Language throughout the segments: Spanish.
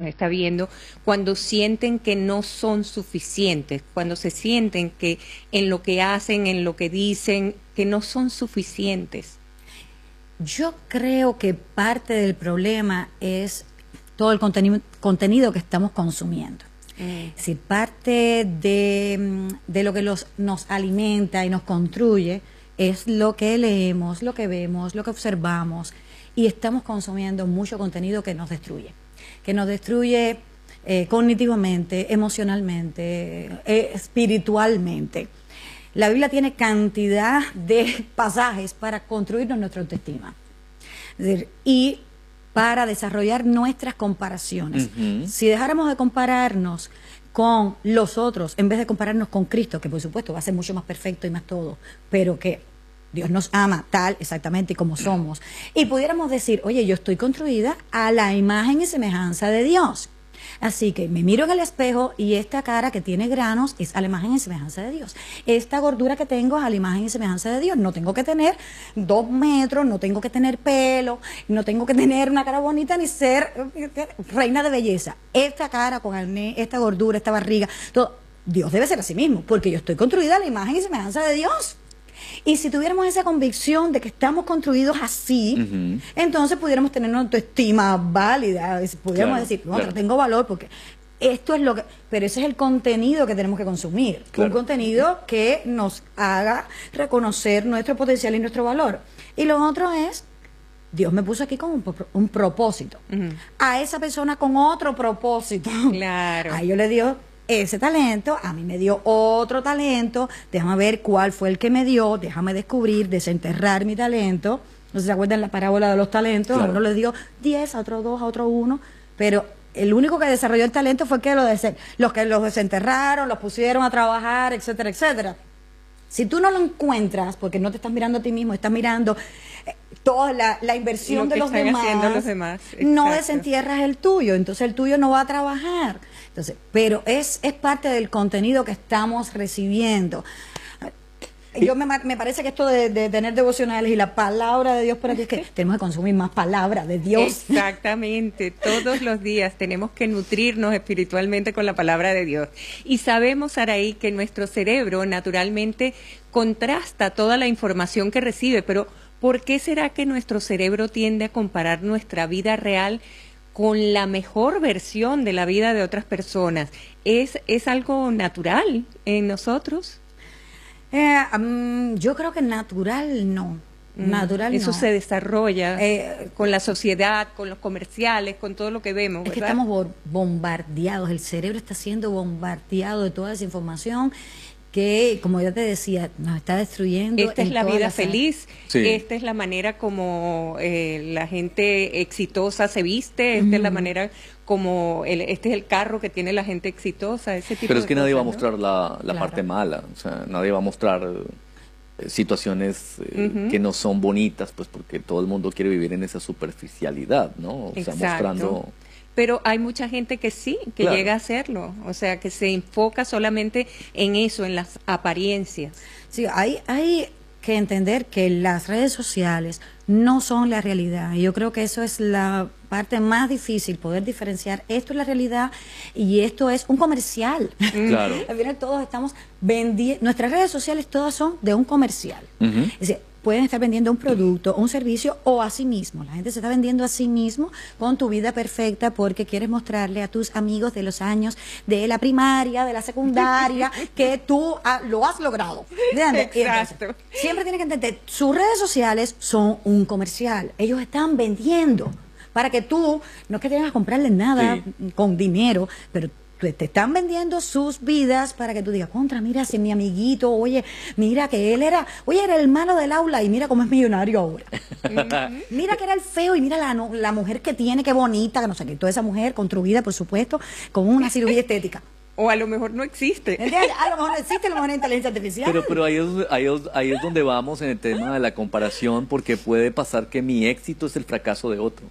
está viendo, cuando sienten que no son suficientes, cuando se sienten que en lo que hacen, en lo que dicen, que no son suficientes? Yo creo que parte del problema es todo el contenido que estamos consumiendo. Es decir, parte de lo que nos alimenta y nos construye es lo que leemos, lo que vemos, lo que observamos, y estamos consumiendo mucho contenido que nos destruye cognitivamente, emocionalmente, espiritualmente. La Biblia tiene cantidad de pasajes para construirnos nuestra autoestima, es decir, y para desarrollar nuestras comparaciones. Si dejáramos de compararnos con los otros, en vez de compararnos con Cristo, que por supuesto va a ser mucho más perfecto y más todo, pero que Dios nos ama tal exactamente como somos, y pudiéramos decir, oye, yo estoy construida a la imagen y semejanza de Dios. Así que me miro en el espejo y esta cara que tiene granos es a la imagen y semejanza de Dios. Esta gordura que tengo es a la imagen y semejanza de Dios. No tengo que tener 2 metros, no tengo que tener pelo, no tengo que tener una cara bonita ni ser reina de belleza. Esta cara con acné, esta gordura, esta barriga, todo, Dios debe ser así mismo, porque yo estoy construida a la imagen y semejanza de Dios. Y si tuviéramos esa convicción de que estamos construidos así, entonces pudiéramos tener una autoestima válida, pudiéramos decir, no, yo tengo valor porque esto es lo que... Pero ese es el contenido que tenemos que consumir, un contenido que nos haga reconocer nuestro potencial y nuestro valor. Y lo otro es, Dios me puso aquí con un propósito, a esa persona con otro propósito. Claro. A ellos le dio ese talento, a mí me dio otro talento, déjame ver cuál fue el que me dio, déjame descubrir, desenterrar mi talento. No sé si se acuerdan la parábola de los talentos, claro. A uno le dio 10, a otro 2, a otro 1, pero el único que desarrolló el talento fue que los que los desenterraron, los pusieron a trabajar, etcétera, etcétera. Si tú no lo encuentras, porque no te estás mirando a ti mismo, estás mirando toda la inversión de los demás, no desentierras el tuyo, entonces el tuyo no va a trabajar. Entonces, pero es parte del contenido que estamos recibiendo. Me parece que esto de tener devocionales y la palabra de Dios por aquí es que tenemos que consumir más palabra de Dios. Exactamente, todos los días tenemos que nutrirnos espiritualmente con la palabra de Dios. Y sabemos, Saraí, que nuestro cerebro naturalmente contrasta toda la información que recibe, pero ¿por qué será que nuestro cerebro tiende a comparar nuestra vida real con la mejor versión de la vida de otras personas? ¿Es algo natural en nosotros? Yo creo que natural no. Natural Eso no. se desarrolla con la sociedad, con los comerciales, con todo lo que vemos, ¿verdad? Es que estamos bombardeados, el cerebro está siendo bombardeado de toda esa información que, como ya te decía, nos está destruyendo. Esta es la vida feliz, esta es la manera como la gente exitosa se viste, esta es la manera como este es el carro que tiene la gente exitosa, ese tipo Pero de es que cosas, nadie va a ¿no? mostrar la parte mala, o sea, nadie va a mostrar situaciones que no son bonitas, pues porque todo el mundo quiere vivir en esa superficialidad, ¿no? O sea, mostrando... Pero hay mucha gente que sí, que llega a hacerlo, o sea, que se enfoca solamente en eso, en las apariencias. Sí, hay que entender que las redes sociales no son la realidad. Y yo creo que eso es la parte más difícil, poder diferenciar esto es la realidad y esto es un comercial. Claro. Al final todos estamos vendiendo, nuestras redes sociales todas son de un comercial. Es decir, pueden estar vendiendo un producto, un servicio o a sí mismo. La gente se está vendiendo a sí mismo con tu vida perfecta porque quieres mostrarle a tus amigos de los años de la primaria, de la secundaria, que tú lo has logrado. Exacto. Entonces, siempre tienes que entender, sus redes sociales son un comercial. Ellos están vendiendo para que tú, no es que tengas que comprarles nada con dinero, pero te están vendiendo sus vidas para que tú digas, contra, mira, si mi amiguito, oye, mira que él era el hermano del aula y mira cómo es millonario ahora. Mira que era el feo y mira la mujer que tiene, qué bonita, que no sé qué, toda esa mujer construida, por supuesto, con una cirugía estética. O a lo mejor no existe. A lo mejor no existe, a lo mejor es inteligencia artificial. Pero ahí es donde vamos en el tema de la comparación, porque puede pasar que mi éxito es el fracaso de otro.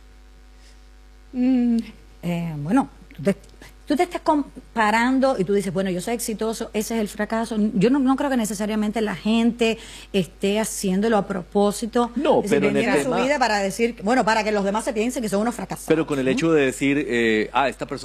Bueno, tú te estás comparando y tú dices, bueno, yo soy exitoso, ese es el fracaso. Yo no creo que necesariamente la gente esté haciéndolo a propósito. No, pero en el tema... tema... su vida para decir, bueno, para que los demás se piensen que son unos fracasados. Pero con el hecho de decir, esta persona